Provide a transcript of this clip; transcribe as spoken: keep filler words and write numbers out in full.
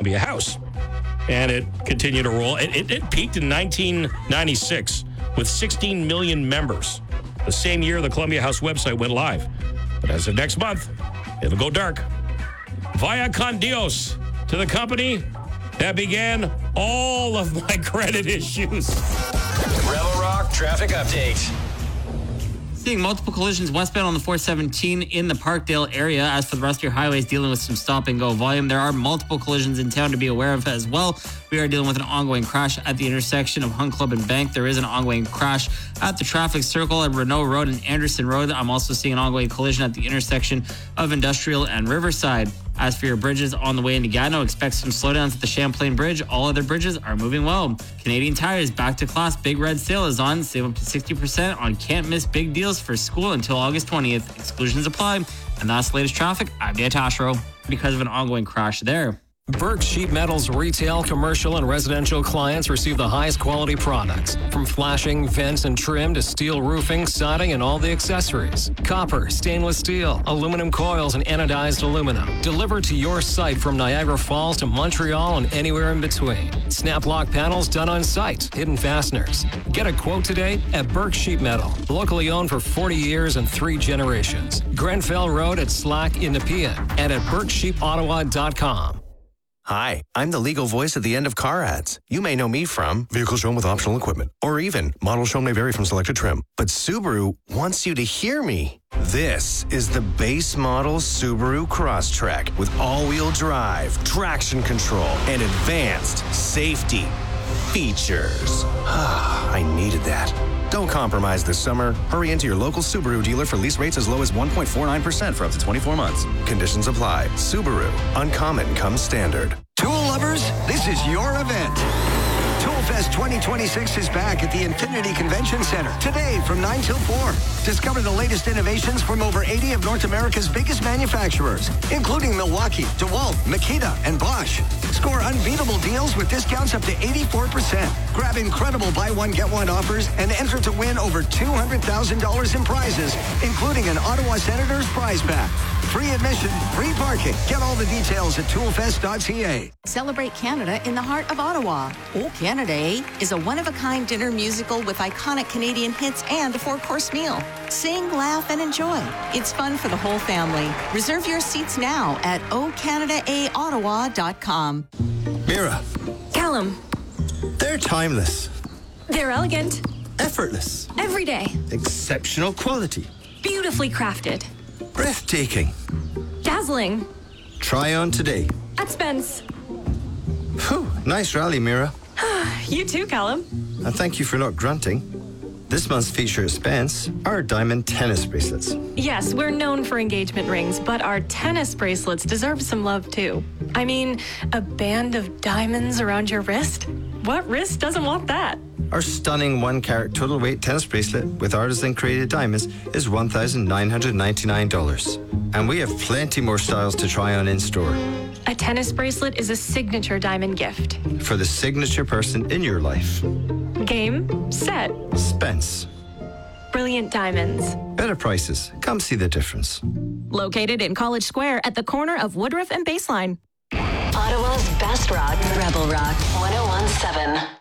Columbia House. And it continued to roll. It, it, it peaked in nineteen ninety-six with sixteen million members. The same year the Columbia House website went live. But as of next month, it'll go dark. Vaya con Dios to the company that began all of my credit issues. Rebel Rock traffic update. Seeing multiple collisions westbound on the four seventeen in the Parkdale area. As for the rest of your highways, dealing with some stop and go volume. There are multiple collisions in town to be aware of as well. We are dealing with an ongoing crash at the intersection of Hunt Club and Bank. There is an ongoing crash at the traffic circle at Renault Road and Anderson Road. I'm also seeing an ongoing collision at the intersection of Industrial and Riverside. As for your bridges on the way into Gatineau, expect some slowdowns at the Champlain Bridge. All other bridges are moving well. Canadian Tire's back to class Big Red Sale is on. Save up to sixty percent on can't miss big deals for school until August twentieth. Exclusions apply. And that's the latest traffic. I'm Dan Tashro. Because of an ongoing crash there. Burke Sheet Metal's retail, commercial, and residential clients receive the highest quality products. From flashing, vents, and trim to steel roofing, siding, and all the accessories. Copper, stainless steel, aluminum coils, and anodized aluminum. Delivered to your site from Niagara Falls to Montreal and anywhere in between. Snap lock panels done on site. Hidden fasteners. Get a quote today at Burke Sheet Metal. Locally owned for forty years and three generations. Grenfell Road at Slack in Nepean and at burke sheep ottawa dot com. Hi, I'm the legal voice at the end of car ads. You may know me from vehicles shown with optional equipment, or even models shown may vary from selected trim. But Subaru wants you to hear me. This is the base model Subaru Crosstrek with all-wheel drive, traction control, and advanced safety features. I needed that. Don't compromise this summer. Hurry into your local Subaru dealer for lease rates as low as one point four nine percent for up to twenty-four months. Conditions apply. Subaru. Uncommon comes standard. Tool lovers, this is your event. Toolfest twenty twenty-six is back at the Infinity Convention Center today from nine till four. Discover the latest innovations from over eighty of North America's biggest manufacturers, including Milwaukee, DeWalt, Makita, and Bosch. Score unbeatable deals with discounts up to eighty-four percent. Grab incredible buy one, get one offers and enter to win over two hundred thousand dollars in prizes, including an Ottawa Senators prize pack. Free admission, free parking. Get all the details at toolfest dot c a. Celebrate Canada in the heart of Ottawa. Oh, Canada is a one-of-a-kind dinner musical with iconic Canadian hits and a four-course meal. Sing, laugh, and enjoy. It's fun for the whole family. Reserve your seats now at o canada a ottawa dot com. Mira. Callum. They're timeless. They're elegant. Effortless. Every day. Exceptional quality. Beautifully crafted. Breathtaking. Dazzling. Try on today. At Spence. Whew, nice rally, Mira. You too, Callum. And thank you for not grunting. This month's feature at Spence are diamond tennis bracelets. Yes, we're known for engagement rings, but our tennis bracelets deserve some love too. I mean, a band of diamonds around your wrist? What wrist doesn't want that? Our stunning one-carat total weight tennis bracelet with artisan-created diamonds is one thousand nine hundred ninety-nine dollars. And we have plenty more styles to try on in-store. A tennis bracelet is a signature diamond gift. For the signature person in your life. Game, set. Spence. Brilliant diamonds. Better prices. Come see the difference. Located in College Square at the corner of Woodruff and Baseline. Ottawa's best rock, Rebel Rock, one oh one point seven.